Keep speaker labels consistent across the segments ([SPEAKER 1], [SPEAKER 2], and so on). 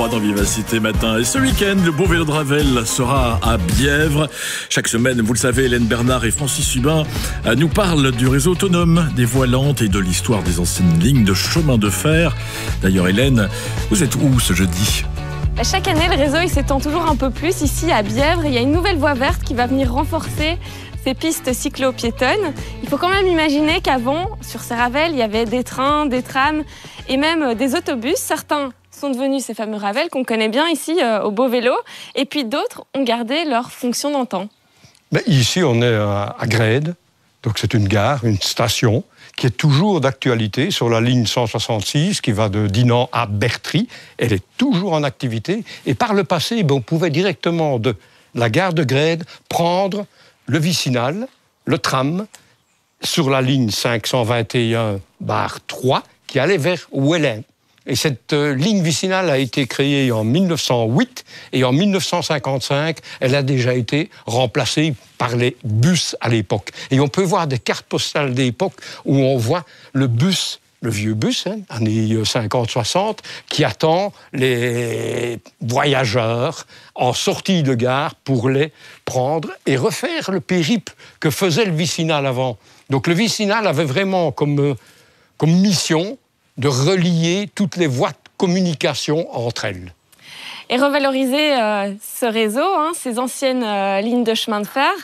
[SPEAKER 1] 8h03 dans Vivacité Matin. Et ce week-end, le beau vélo de Ravel sera à Bièvre. Chaque semaine, vous le savez, Hélène Bernard et Francis Hubin nous parlent du réseau autonome, des voies lentes et de l'histoire des anciennes lignes de chemin de fer. D'ailleurs, Hélène, vous êtes où ce jeudi ?
[SPEAKER 2] Chaque année, le réseau il s'étend toujours un peu plus. Ici, à Bièvre, il y a une nouvelle voie verte qui va venir renforcer ces pistes cyclo-piétonnes. Il faut quand même imaginer qu'avant, sur ces ravels, il y avait des trains, des trams et même des autobus. Certains sont devenus ces fameux ravels qu'on connaît bien ici au Beau Vélo. Et puis d'autres ont gardé leur fonction d'antan.
[SPEAKER 3] Ici, on est à Graide. Donc c'est une gare, une station qui est toujours d'actualité sur la ligne 166 qui va de Dinan à Bertry. Elle est toujours en activité. Et par le passé, on pouvait directement de la gare de Graide prendre le vicinal, le tram, sur la ligne 521-3 qui allait vers Ouellin. Et cette ligne vicinale a été créée en 1908 et en 1955, elle a déjà été remplacée par les bus à l'époque. Et on peut voir des cartes postales d'époque où on voit le bus, le vieux bus, années 50-60, qui attend les voyageurs en sortie de gare pour les prendre et refaire le périple que faisait le vicinal avant. Donc le vicinal avait vraiment comme mission de relier toutes les voies de communication entre elles.
[SPEAKER 2] Et revaloriser ce réseau, ces anciennes lignes de chemin de fer,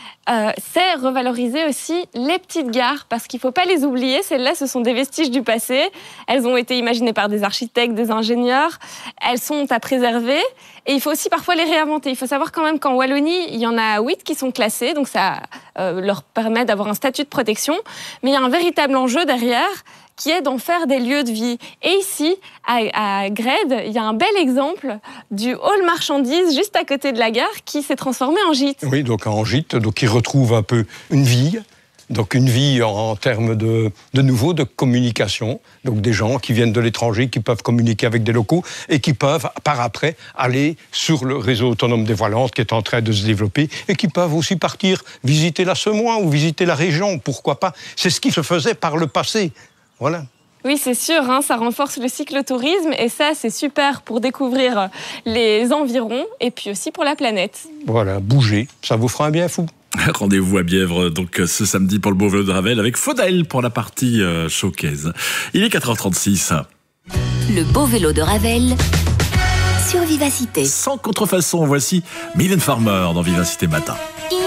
[SPEAKER 2] c'est revaloriser aussi les petites gares, parce qu'il ne faut pas les oublier. Celles-là, ce sont des vestiges du passé. Elles ont été imaginées par des architectes, des ingénieurs. Elles sont à préserver. Et il faut aussi parfois les réinventer. Il faut savoir quand même qu'en Wallonie, il y en a 8 qui sont classées, donc ça leur permet d'avoir un statut de protection. Mais il y a un véritable enjeu derrière, qui est d'en faire des lieux de vie. Et ici, à Graide, il y a un bel exemple du hall marchandises juste à côté de la gare qui s'est transformé en gîte.
[SPEAKER 3] Oui, donc en gîte, donc il retrouve un peu une vie. Donc une vie en termes de nouveau de communication, donc des gens qui viennent de l'étranger, qui peuvent communiquer avec des locaux et qui peuvent par après aller sur le réseau autonome des voies lentes qui est en train de se développer et qui peuvent aussi partir visiter la Semois ou visiter la région, pourquoi pas. C'est ce qui se faisait par le passé. Voilà.
[SPEAKER 2] Oui, c'est sûr, ça renforce le cyclotourisme et ça, c'est super pour découvrir les environs et puis aussi pour la planète.
[SPEAKER 3] Voilà, bouger, ça vous fera un bien fou.
[SPEAKER 1] Rendez-vous à Bièvre donc ce samedi pour le beau vélo de Ravel avec Faudel pour la partie showcase. Il est 4h36.
[SPEAKER 4] Le beau vélo de Ravel sur Vivacité.
[SPEAKER 1] Sans contrefaçon, voici Mylène Farmer dans Vivacité Matin.